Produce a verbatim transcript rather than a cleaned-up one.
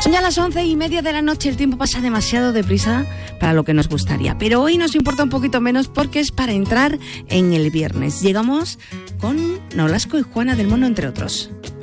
Son ya las once y media de la noche, el tiempo pasa demasiado deprisa para lo que nos gustaría, pero hoy nos importa un poquito menos porque es para entrar en el viernes. Llegamos con Nolasco y Juana del Mono, entre otros.